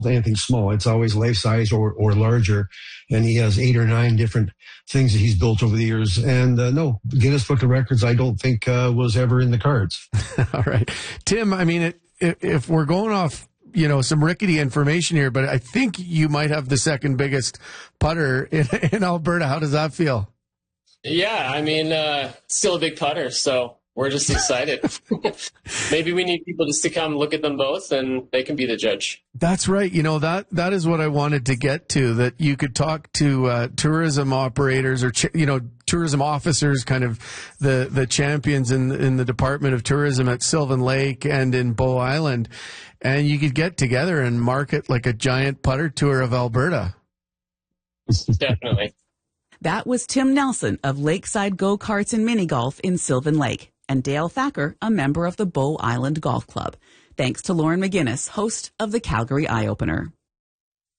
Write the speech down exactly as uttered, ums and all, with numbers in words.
anything small. It's always life size or, or larger. And he has eight or nine different things that he's built over the years. And uh, no, Guinness Book of Records, I don't think uh, was ever in the cards. All right. Tim, I mean, it, if we're going off, you know, some rickety information here, but I think you might have the second biggest putter in, in Alberta. How does that feel? Yeah, I mean, uh, still a big putter, so we're just excited. Maybe we need people just to come look at them both, and they can be the judge. That's right. You know, that that is what I wanted to get to, that you could talk to uh, tourism operators or, ch- you know, tourism officers, kind of the, the champions in, in the Department of Tourism at Sylvan Lake and in Bow Island, and you could get together and market like a giant putter tour of Alberta. Definitely. That was Tim Nelson of Lakeside Go-Karts and Mini Golf in Sylvan Lake, and Dale Thacker, a member of the Bow Island Golf Club. Thanks to Lauren McGinnis, host of the Calgary Eye Opener.